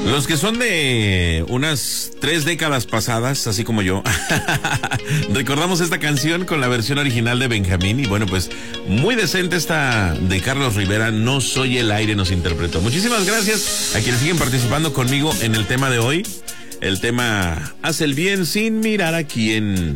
Los que son de unas 3 décadas pasadas, así como yo, recordamos esta canción con la versión original de Benjamín. Y bueno, pues muy decente esta de Carlos Rivera, No Soy el Aire, nos interpretó. Muchísimas gracias a quienes siguen participando conmigo en el tema de hoy. El tema Haz el bien sin mirar a quién.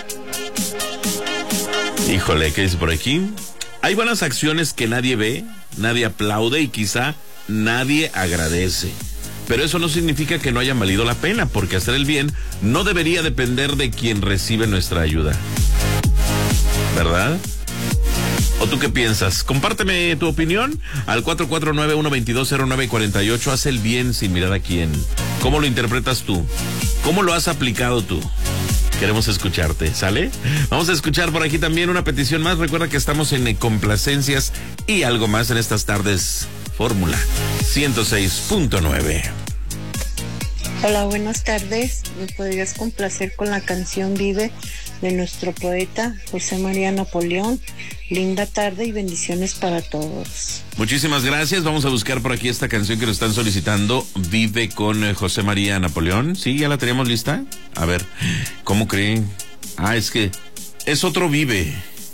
Híjole, ¿qué dice por aquí? Hay buenas acciones que nadie ve, nadie aplaude y quizá nadie agradece. Pero eso no significa que no hayan valido la pena, porque hacer el bien no debería depender de quien recibe nuestra ayuda. ¿Verdad? ¿O tú qué piensas? Compárteme tu opinión al 449-122-0948. Haz el bien sin mirar a quién. ¿Cómo lo interpretas tú? ¿Cómo lo has aplicado tú? Queremos escucharte, ¿sale? Vamos a escuchar por aquí también una petición más. Recuerda que estamos en complacencias y algo más en estas tardes. Fórmula 106.9. Hola, buenas tardes. ¿Me podrías complacer con la canción Vive de nuestro poeta José María Napoleón? Linda tarde y bendiciones para todos. Muchísimas gracias. Vamos a buscar por aquí esta canción que nos están solicitando. Vive con José María Napoleón. ¿Sí? ¿Ya la teníamos lista? A ver, ¿cómo creen? Ah, es que es otro Vive.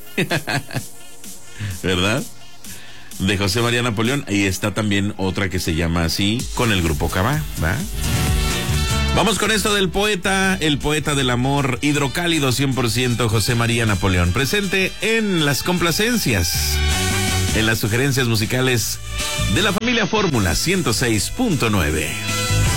¿Verdad? De José María Napoleón. Ahí está también otra que se llama así, con el grupo Cabá, ¿va? Vamos con esto del poeta, el poeta del amor, hidrocálido 100%, José María Napoleón, presente en las complacencias, en las sugerencias musicales de la familia Fórmula 106.9.